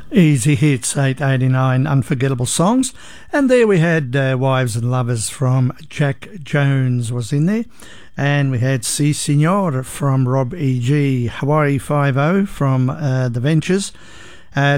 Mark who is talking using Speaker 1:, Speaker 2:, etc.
Speaker 1: Easy Hits 889 Unforgettable Songs, and there we had Wives and Lovers from Jack Jones was in there, and we had Si Signor from Rob E.G., Hawaii 5-0 from The Ventures,